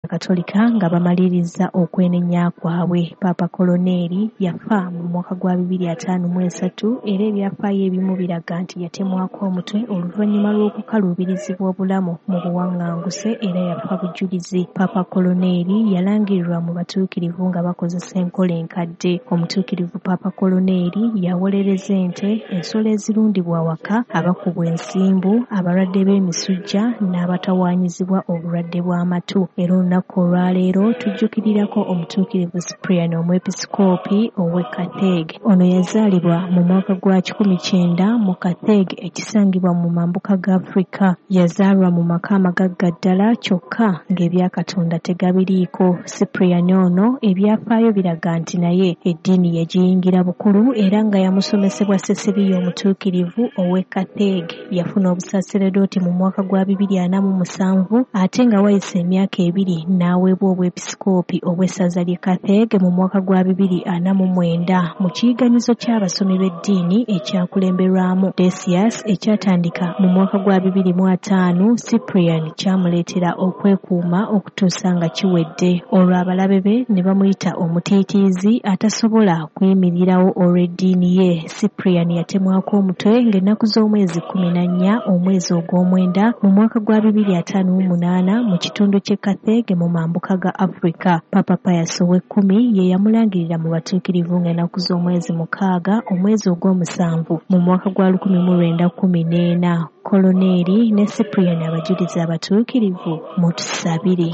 Katolika nga bamaliriza okwenenya kwabwe. Papa Koloneri yafa mu mwaka gwa 2053 era ebyafaayo ebimu biraga nti yatemwako omutwe oluvannyuma lw'okukaluubirizibwa obulamu mu buwaŋŋanguse era yafa bujulizi. Papa Koloneri yalangirirwa mu batuukirivu nga bakozesa enkola enkadde. Omutuukirivu Papa Koloneri yawolereza ente, ensolo ezirundibwa awaka, abakubwa ensimbu, abalwadde b'emisujja n'abatawaanyizibwa obulwadde bw'amatu. Era olunaku olwaleero tujjukirirako omutuukirivu Cyprian omwepisikoopi ow'e Kathege. Ono yazaalibwa mu mwaka gwa 1900 mu Kathege ekisangibwa mu mambuka ga Afrika. Yazaalwa mu maka amagagga ddala kyokka ng'ebya Katonda tegabiriiko. Cyprian ono ebyafaayo biraga nti naye eddiini yagiyingira bukulu era nga yamusomesebwa Cecilia omutuukirivu ow'e Kathege. Yafuna obusaseredooti mu mwaka gwa 2047 ate nga wayise emyaka 2 n'aweebwa obwepisikoopi obw'essaza ly'e Kathege mu mwaka gwa 2049 mu kiyiganyizo ky'abasomi b'eddiini ekyakulemberwamu Decius ekyatandika mu mwaka gwa 2005. Cyprian kyamuleetera okwekuuma okutuusa nga kiwedde. Olwo abalabe be ne bamuyita omutiitiizi atasobola kuyimirirawo olw'eddiini ye. Cyprian yatemwako omutwe ng'ennaku z'omwezi 14 omwezi ogw'omwenda mu mwaka gwa 2058 mu kitundu ky'e Kathege mu mambuka ga Afrika. Papa Pius ow'Ekkumi ye yamulangirira mu batuukirivu ng'ennaku z'omwezi 6 omwezi ogw'omusanvu mu mwaka gwa 1914. Koloneri ne Cyprian abajulizi abatuukirivu mutusabire.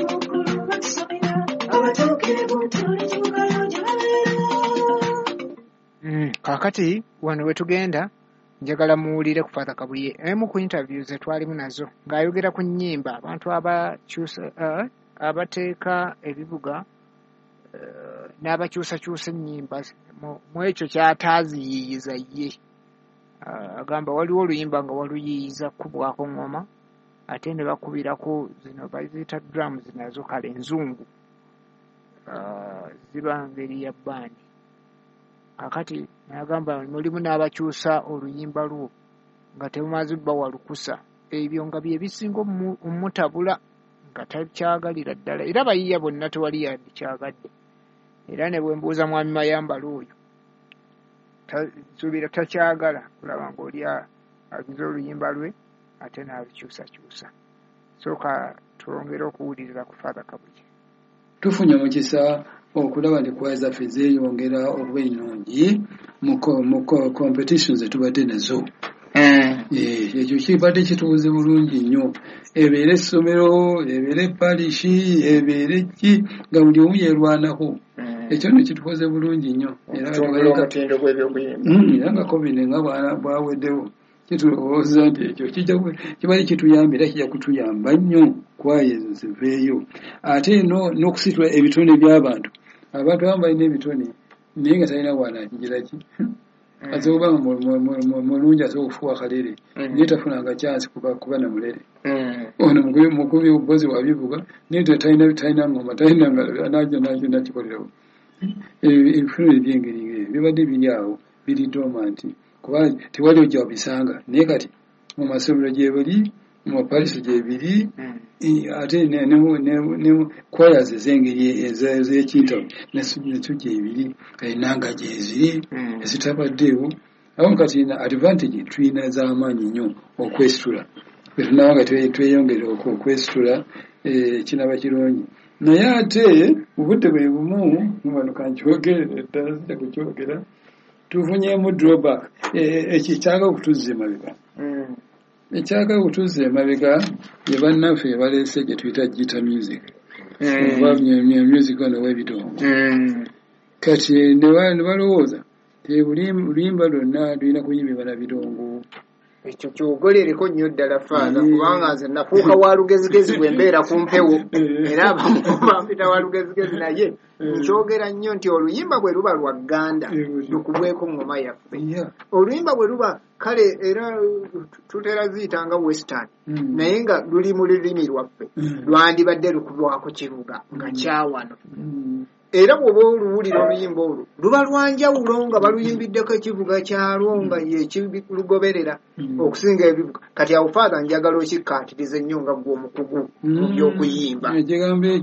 Kakati wano wetugenda njagala muwulire ku Father Kabuye emu ku interviews twalimu nazo ng'ayogera ku nnyimba abantu abateeka ebivuga n'abakyusakyusa ennyimba mu ekyo ky'ataaziyiyiza ye. Agamba waliwo oluyimba nga waluyiyiza kkubwako ngoma ate ne bakubirako zino baziyita drums nazo kale enzungu ziba ngeri ya bbaani. Kakati nagamba mulimu n'abakyusa oluyimba lwo nga temumaze bawa lukusa. Ebyo nga bye bisinga omutabula nga takyagalira ddala era bayiya bonna tewali yandikyagadde. Era ne bwe mbuuza mwami Mayambala oyo suubira takyagala kulaba ng'oli agize oluyimba lwe ate n'alukyusakyusa. Sooka twongere okuwulirira ku Father Kabuye. Tufunye mukisa okulaba nti kwaya zaffe zeeyongera okuba ennungi mu competitions zetubadde nazo. Ekyo kibadde kitubuze bulungi nnyo. Ebeere essomero, ebeere parishi, ebeere ki nga buli omu yeerwanako. Ekyo nno kitukoze bulungi nnyo. Era nga COVID nga bwaweddewo kitulowooza nti ekyo kibali kituyamba era kijja kutuyamba nnyo kwaya ezo ziveeyo. Ate n'okusitula ebitone by'abantu. Abantu abamu balina ebitone naye nga talina bw'anaakigira ki. Asobola mulungi asobola okufuuwa akalere naye tafunanga kyansi kuba na mulere. Ono mukubi obubozi bwabivuga naye talina ngoma talina ngalo nakikolerawo. Ebifune ebyengeri ng'ebyo bibadde biri awo biri dormant kuba tewali ojja wabisanga naye kati mu masomero gye buli mu mapaliso gye biri ate ne kwaya ez'engeri ez'ekintabu nakyo gye biri enanga gye ziri ezitabaddeewo. Awamu kati na advantage tulina z'amaanyi nnyo okwesitula. Bwe tunaba nga tweyongera okwesitula kinaba kirungi. Naye ate obudde bwe bumu wano kankyogere ddala zijja kukyogera tufunyeemu drawback ekikyagala okutuzza emabega. Ekyagala okutuzza emabega ye bannaffe baleese gye tuyita gita music oba music ono w'ebidongo. Kati ne balowooza oluyimba lwonna lulina kuyimbibwa na bidongo. Ekyo kyogolereko nnyo ddala Father kubanga nze nafuuka wa lugezigezi bwe mbeera ku mpewo era abamu bampita wa lugezigezi naye nkyogera nnyo nti oluyimba bwe luba lwa Gganda lukubweko ngoma yaffe. Oluyimba bwe luba kale era tutera ziyitanga western naye nga luli mu lulimi lwaffe lwandibadde lukubwako kiruga nga kyawano. Era bw'oba oluwulira oluyimba olwo luba lwanjawulo nga baluyimbiddeko ekivuga kyalwo nga yekirugoberera okusinga ebivuga. Kati awo Father njagala okikkaatiriza ennyo nga gw'omukugu mu by'okuyimba.